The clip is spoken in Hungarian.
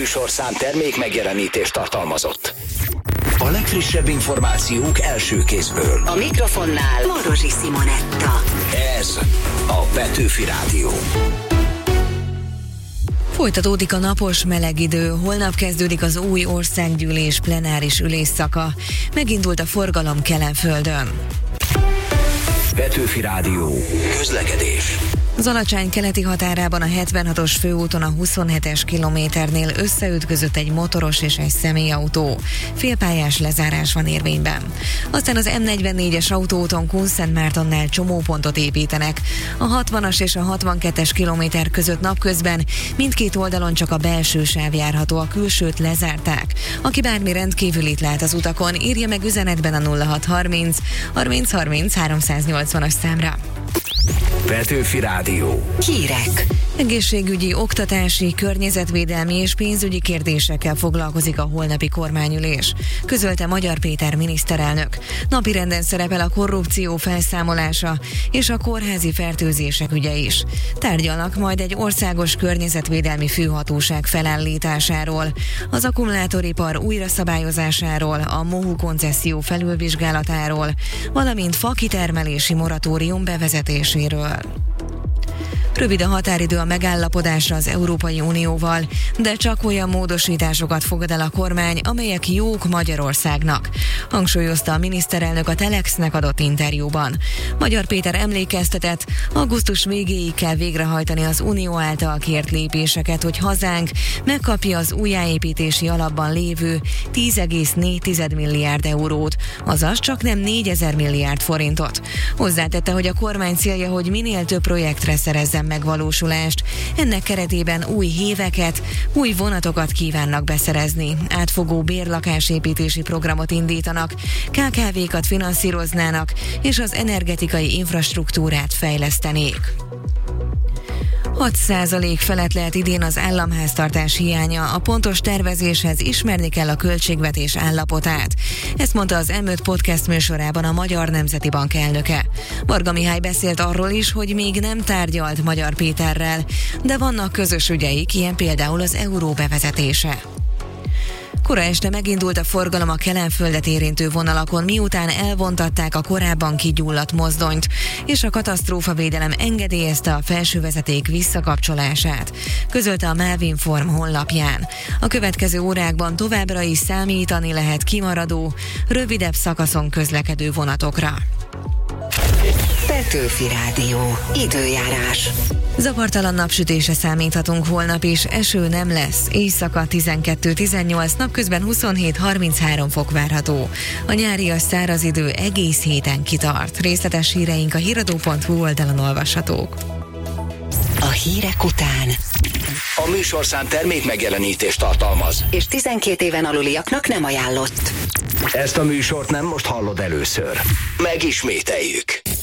műsorszám termék megjelenítést tartalmazott. A legfrissebb információk első kézből. A mikrofonnál Marosi Simonetta. Ez a Petőfi Rádió. Folytatódik a napos meleg idő, holnap kezdődik az új országgyűlés plenáris ülésszaka. Megindult a forgalom Kelenföldön. Petőfi Rádió. Közlekedés. Az Alacsony keleti határában a 76-os főúton a 27-es kilométernél összeütközött egy motoros és egy személyautó. Félpályás lezárás van érvényben. Aztán az M44-es autóúton Kunszentmártonnál csomópontot építenek. A 60-as és a 62-es kilométer között napközben mindkét oldalon csak a belső sáv járható, a külsőt lezárták. Aki bármi rendkívülit lát az utakon, írja meg üzenetben a 0630 30 30 380-as számra. Petőfi Rádió. Hírek. Egészségügyi, oktatási, környezetvédelmi és pénzügyi kérdésekkel foglalkozik a holnapi kormányülés, közölte Magyar Péter miniszterelnök. Napirenden szerepel a korrupció felszámolása és a kórházi fertőzések ügye is. Tárgyalnak majd egy országos környezetvédelmi főhatóság felállításáról, az akkumulátoripar újraszabályozásáról, a MOHU koncesszió felülvizsgálatáról, valamint fakitermelési moratórium bevezetéséről. Rövid a határidő a megállapodásra az Európai Unióval, de csak olyan módosításokat fogad el a kormány, amelyek jók Magyarországnak, hangsúlyozta a miniszterelnök a Telexnek adott interjúban. Magyar Péter emlékeztetett, augusztus végéig kell végrehajtani az Unió által kért lépéseket, hogy hazánk megkapja az újjáépítési alapban lévő 10,4 milliárd eurót, azaz csak nem 4000 milliárd forintot. Hozzátette, hogy a kormány célja, hogy minél több projektre szerezzen megvalósulást. Ennek keretében új héveket, új vonatokat kívánnak beszerezni. Átfogó bérlakásépítési programot indítanak, KKV-kat finanszíroznának, és az energetikai infrastruktúrát fejlesztenék. 6% felett lehet idén az államháztartás hiánya, a pontos tervezéshez ismerni kell a költségvetés állapotát. Ezt mondta az M5 podcast műsorában a Magyar Nemzeti Bank elnöke. Varga Mihály beszélt arról is, hogy még nem tárgyalt Magyar Péterrel, de vannak közös ügyeik, ilyen például az euró bevezetése. Kora este megindult a forgalom a Kelenföldet érintő vonalakon, miután elvontatták a korábban kigyulladt mozdonyt, és a katasztrófavédelem engedélyezte a felsővezeték visszakapcsolását, közölte a Mávinform honlapján. A következő órákban továbbra is számítani lehet kimaradó, rövidebb szakaszon közlekedő vonatokra. Petőfi Rádió. Időjárás. Zavartalan napsütésre számíthatunk holnap is, eső nem lesz, éjszaka 12-18, napközben 27-33 fok várható. A nyárias száraz idő egész héten kitart. Részletes híreink a hiradó.hu oldalon olvashatók. A hírek után A műsorszám termék megjelenítést tartalmaz. és 12 éven aluliaknak nem ajánlott. Ezt a műsort nem most hallod először. Megismételjük.